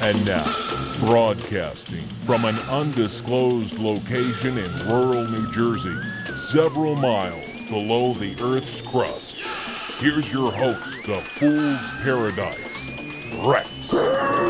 And now, broadcasting from an undisclosed location in rural New Jersey, several miles below the Earth's crust, here's your host of Fool's Paradise, Rex.